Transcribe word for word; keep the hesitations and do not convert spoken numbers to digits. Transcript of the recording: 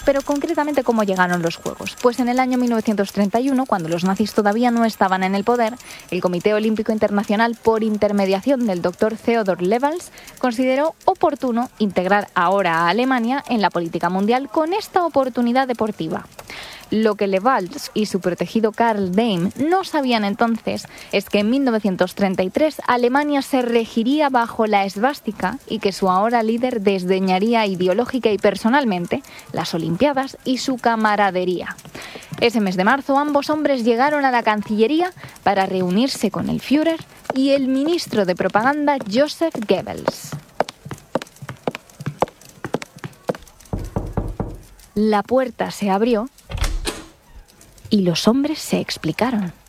pero concretamente cómo llegaron los Juegos. Pues en el año mil novecientos treinta y uno, cuando los nazis todavía no estaban en el poder, el Comité Olímpico Internacional, por intermediación del doctor Theodor Levels, consideró oportuno integrar ahora a Alemania en la política mundial con esta oportunidad deportiva. Lo que Levels y su protegido Karl Daim no sabían entonces es que en mil novecientos treinta y tres Alemania se regiría bajo la esvástica y que su ahora líder desdeñaría ideológica y personalmente las Olimpiadas y su camaradería. Ese mes de marzo ambos hombres llegaron a la Cancillería para reunirse con el Führer y el ministro de propaganda Joseph Goebbels. La puerta se abrió y los hombres se explicaron.